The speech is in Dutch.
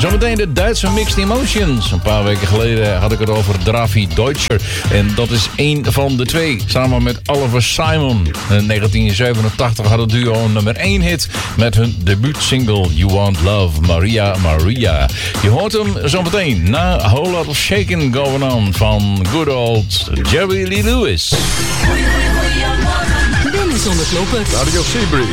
Zometeen de Duitse Mixed Emotions. Een paar weken geleden had ik het over Dravi Deutscher. En dat is één van de twee. Samen met Oliver Simon. In 1987 had het duo een nummer 1 hit met hun debuutsingle You Want Love, Maria Maria. Je hoort hem zometeen na A Whole Lot of Shaking Going On van good old Jerry Lee Lewis. Dennis onder knoppen. Radio Seabreeze.